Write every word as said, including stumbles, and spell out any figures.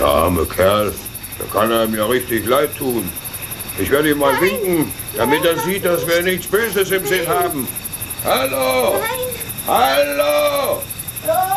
Der arme Kerl, da kann er mir richtig leid tun. Ich werde ihm mal Nein. winken, damit Nein. er sieht, dass wir nichts Böses im Sinn haben. Hallo! Nein. Hallo!